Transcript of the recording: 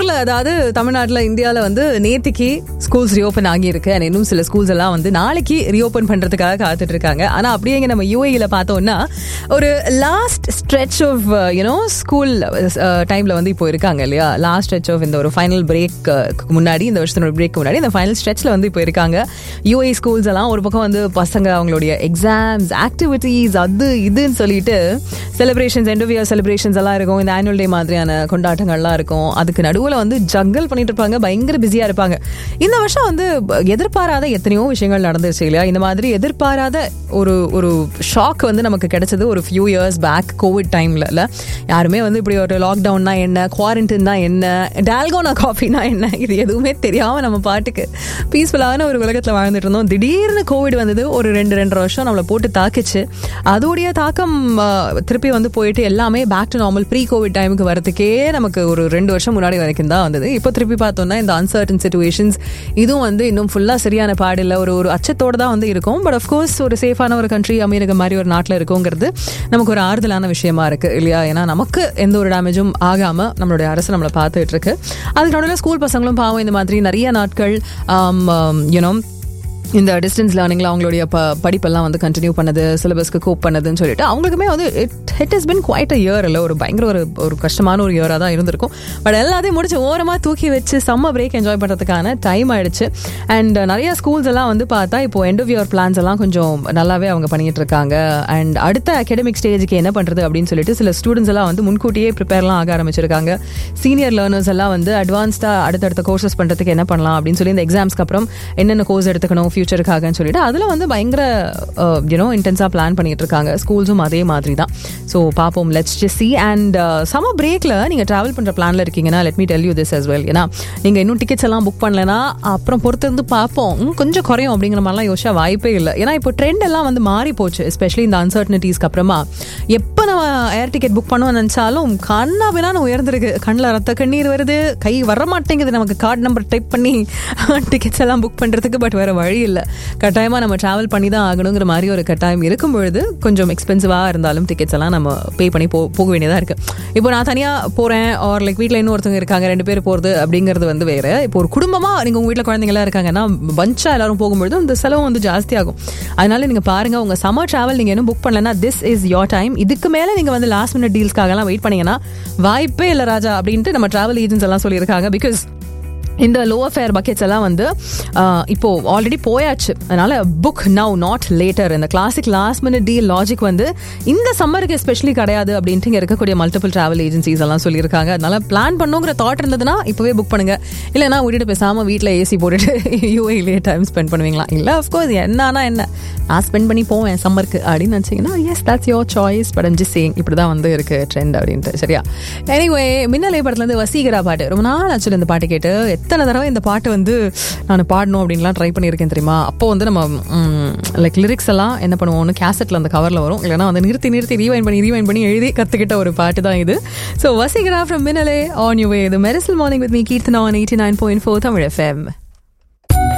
ஊர்ல, அதாவது தமிழ்நாட்டுல, இந்தியால வந்து நேத்திக்கு ஸ்கூல்ஸ் ரீஓபன் ஆகியிருக்கு. அண்ட் இன்னும் சில ஸ்கூல்ஸ் எல்லாம் வந்து நாளைக்கு ரீஓபன் பண்றதுக்காக காத்துட்டு இருக்காங்க. ஆனா அப்படியே நம்ம யூஏஇல பார்த்தோம்னா ஒரு லாஸ்ட் ஸ்ட்ரெச் ஆஃப் ஸ்கூல் டைம்ல வந்து இப்போ இருக்காங்க இல்லையா. லாஸ்ட் ஸ்ட்ரெச் ஆஃப் இந்த ஒரு ஃபைனல் பிரேக் முன்னாடி, இந்த வருஷத்தோட பிரேக் முன்னாடி இந்த ஃபைனல் ஸ்ட்ரெச்ல வந்து இப்போ இருக்காங்க யூஏஇ ஸ்கூல்ஸ் எல்லாம். ஒரு பக்கம் வந்து பசங்க அவங்களுடைய எக்ஸாம்ஸ், ஆக்டிவிட்டீஸ், அது இதுன்னு சொல்லிட்டு celebrations, end half year celebrations எல்லாம் இருக்கும். இந்த ஆனுவல் டே மாதிரியான கொண்டாட்டங்கள்லாம் இருக்கும். அதுக்கு நடுவில் வந்து ஜங்கல் பண்ணிட்டு இருப்பாங்க, பயங்கர பிஸியா இருப்பாங்க. இந்த வருஷம் வந்து எதிர்பாராத எத்தனையோ விஷயங்கள் நடந்துருச்சு இல்லையா. இந்த மாதிரி எதிர்பாராத ஒரு ஷாக் வந்து நமக்கு கிடைச்சது ஒரு ஃபியூ இயர்ஸ் பேக் கோவிட் டைம்ல. இல்ல யாருமே வந்து இப்படி ஒரு லாக்டவுன்னா என்ன, குவாரண்டைன் தான் என்ன, டால்கோனா காஃபினா என்ன, இது எதுவுமே தெரியாம நம்ம பாட்டுக்கு பீஸ்ஃபுல்லான ஒரு உலகத்தில் வாழ்ந்துட்டு இருந்தோம். திடீர்னு கோவிட் வந்தது. ஒரு 2 வருஷம் நம்மளை போட்டு தாக்குச்சு. அதோடைய தாக்கம் திருப்பி வந்து போயிட்டு எல்லாமே back to normal pre Covid டைமுக்கு வரதுக்கே நமக்கு ஒரு 2 வருஷம் முன்னாடி வரைக்கும் தான் வந்தது. இப்போ திருப்பி பார்த்தோம்னா இந்த அன்சர்டன் சிச்சுவேஷன்ஸ் இதுவும் வந்து இன்னும் ஃபுல்லா சரியான பாடு இல்லை. ஒரு அச்சத்தோடு தான் வந்து இருக்கும். பட் அஃப்கோர்ஸ் ஒரு சேஃபான ஒரு கண்ட்ரி அமெரிக்கா மாதிரி ஒரு நாட்டில் இருக்குங்கிறது நமக்கு ஒரு ஆறுதலான விஷயமா இருக்கு இல்லையா. ஏன்னா நமக்கு எந்த ஒரு டேமேஜும் ஆகாம நம்மளுடைய அரசு நம்மளை பார்த்துட்டு இருக்கு. அதுக்கு நடுவில் ஸ்கூல் பசங்களும் பாவம் இந்த மாதிரி நிறைய நாட்கள் இந்த டிஸ்டன்ஸ் லேர்னிங்ல அவங்களுடைய படிப்பெல்லாம் வந்து கண்டினியூ பண்ணது, சிலபஸ்க்கு கோப் பண்ணதுன்னு சொல்லிட்டு அவங்களுக்குமே வந்து it has been quite a year. இல்லை, ஒரு பயங்கர ஒரு கஷ்டமான ஒரு இயராக தான் இருந்திருக்கும். பட் எல்லாத்தையும் முடிச்சு ஓரமாக தூக்கி வச்சு சம்மர் பிரேக் என்ஜாய் பண்ணுறதுக்கான டைம் ஆயிடுச்சு. அண்ட் நிறைய ஸ்கூல்ஸ் எல்லாம் வந்து பார்த்தா இப்போ எண்ட் ஆஃப் இயர் பிளான்ஸ் எல்லாம் கொஞ்சம் நல்லாவே அவங்க பண்ணிட்டு இருக்காங்க. அண்ட் அடுத்த அகாடமிக் ஸ்டேஜுக்கு என்ன பண்ணுறது அப்படின்னு சொல்லிட்டு சில ஸ்டூடெண்ட்ஸ் எல்லாம் வந்து முன்கூட்டியே ப்ரிப்பேர்லாம் ஆக ஆரம்பிச்சிருக்காங்க. சீனியர் லேர்னர்ஸ் எல்லாம் வந்து அட்வான்ஸ்டாக அடுத்தடுத்த கோர்சஸ் பண்ணுறதுக்கு என்ன பண்ணலாம் அப்படின்னு சொல்லி இந்த எக்ஸாம்ஸ்க்கு அப்புறம் என்னென்ன கோர்ஸ் எடுத்துக்கணும் ஃபியூச்சருக்காகன்னு சொல்லிட்டு அதில் வந்து பயங்கர இன்டென்ஸாக பிளான் பண்ணிட்டு இருக்காங்க. ஸ்கூல்ஸும் அதே மாதிரி தான். ஸோ பார்ப்போம், let's just see. And summer பிரேக்கில் நீங்கள் ட்ராவல் பண்ணுற பிளானில் இருக்கீங்கன்னா let me tell you this as well. ஏன்னா நீங்கள் இன்னும் டிக்கெட்ஸ் எல்லாம் புக் பண்ணலைன்னா அப்புறம் பொறுத்திருந்து பார்ப்போம் கொஞ்சம் குறையும் அப்படிங்கிற மாதிரிலாம் யோசிச்சா வாய்ப்பே இல்லை. ஏன்னா இப்போ ட்ரெண்ட் எல்லாம் வந்து மாறி போச்சு. எஸ்பெஷலி இந்த அன்சர்டனிட்டிஸ்க்கு அப்புறமா எப்போ நம்ம ஏர் டிக்கெட் புக் பண்ணுவோம்னு நினச்சாலும் கண்ணா வேணான்னு உயர்ந்திருக்கு. கண்ணில் ரத்த கண்ணீர் வருது, கை வர மாட்டேங்குது நமக்கு கார்டு நம்பர் டைப் பண்ணி டிக்கெட்ஸ் எல்லாம் புக் பண்ணுறதுக்கு. பட் வேறு வழி இல்லை, கட்டாயமாக நம்ம ட்ராவல் பண்ணி தான் ஆகணுங்கிற மாதிரி ஒரு கட்டாயம் இருக்கும் பொழுது கொஞ்சம் எக்ஸ்பென்சிவாக இருந்தாலும் டிக்கெட்ஸ் எல்லாம் நம்ம பே பண்ணி போக வேண்டியதாக இருக்குது. இப்போ நான் தனியாக போகிறேன், ஆர் லைக் வீட்டில் இன்னொருத்தவங்க இருக்காங்க, 2 பேர் போகிறது அப்படிங்கிறது வந்து வேறு. இப்போ ஒரு குடும்பமாக நீங்கள் உங்கள் வீட்டில் குழந்தைங்களாம் இருக்காங்கன்னா பஞ்சாக எல்லாரும் போகும்பொழுது இந்த செலவு வந்து ஜாஸ்தி ஆகும். அதனால நீங்கள் பாருங்கள், உங்கள் சம்மர் ட்ராவல் நீங்கள் இன்னும் புக் பண்ணலன்னா திஸ் இஸ் யோர் டைம். இதுக்கு மேலே நீங்கள் வந்து லாஸ்ட் மினிட் டீல்ஸ்க்காகலாம் வெயிட் பண்ணீங்கன்னா வாய்ப்பே இல்லை ராஜா அப்படின்ட்டு நம்ம ட்ராவல் ஏஜென்ட்ஸ் எல்லாம் சொல்லியிருக்காங்க. பிகாஸ் இந்த லோவர் ஃபேர் பக்கெட்ஸ் எல்லாம் வந்து இப்போ ஆல்ரெடி போயாச்சு. அதனால புக் நவ் நாட் லேட்டர். இந்த classic last minute deal logic வந்து இந்த சம்மருக்கு எஸ்பெஷலி கிடையாது அப்படின்ட்டு இங்கே இருக்கக்கூடிய மல்டிபிள் டிராவல் ஏஜென்சிஸ் எல்லாம் சொல்லியிருக்காங்க. அதனால பிளான் பண்ணுங்கிற தாட் இருந்ததுன்னா இப்போவே புக் பண்ணுங்க. இல்லைன்னா விட்டுட்டு பேசாமல் வீட்டில் ஏசி போட்டுட்டு யூஏலேயே டைம் ஸ்பெண்ட் பண்ணுவீங்களா? இல்லை, அஃப்கோர்ஸ் என்னன்னா என்ன நான் ஸ்பெண்ட் பண்ணி போவேன் சம்மருக்கு அப்படின்னு நினச்சிங்கன்னா yes that's your choice. But I'm just saying இப்படி தான் வந்து இருக்கு ட்ரெண்ட் அப்படின்ட்டு. சரியா? எனிவே, மின்னலை படத்துலேருந்து வசீகரா பாட்டு ரொம்ப நாள் ஆக்சுவலி இந்த பாட்டு கேட்டு எத்தனை தடவை இந்த பாட்டு வந்து நான் பாடணும் அப்படின்லாம் ட்ரை பண்ணியிருக்கேன் தெரியுமா. அப்போ வந்து நம்ம லைக் லிரிக்ஸ் எல்லாம் என்ன பண்ணுவோம்னு கேசட்டில் அந்த கவரில் வரும். இல்லைனா வந்து நிறுத்தி ரீவைண்ட் பண்ணி எழுதி கற்றுக்கிட்ட ஒரு பாட்டு தான் இது. So Vaseegara from Minnale on you வே. இது Mersal morning with me Keerthana on 89.4 Tamil FM.